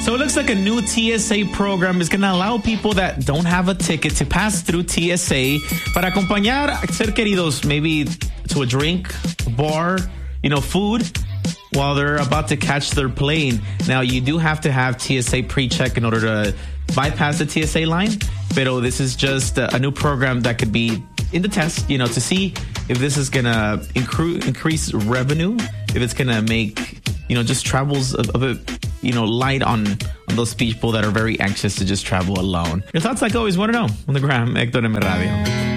So it looks like a new TSA program is going to allow people that don't have a ticket to pass through TSA para acompañar a ser queridos, maybe to a drink, a bar, food, while they're about to catch their plane. Now, you do have to have TSA pre-check in order to bypass the TSA line, pero this is just a new program that could be in the test, to see if this is going to increase revenue, if it's going to make, just travels a bit, light on those people that are very anxious to just travel alone. Your thoughts, like always, want to know on the gram, Hector M Radio.